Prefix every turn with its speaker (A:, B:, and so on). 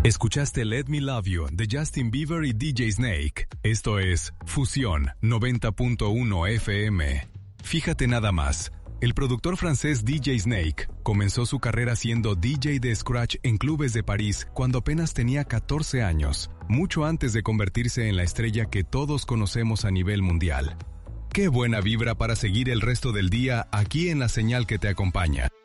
A: Escuchaste Let Me Love You de Justin Bieber y DJ Snake. Esto es Fusión 90.1 FM. Fíjate nada más. El productor francés DJ Snake comenzó su carrera siendo DJ de scratch en clubes de París cuando apenas tenía 14 años, mucho antes de convertirse en la estrella que todos conocemos a nivel mundial. ¡Qué buena vibra para seguir el resto del día aquí en la señal que te acompaña!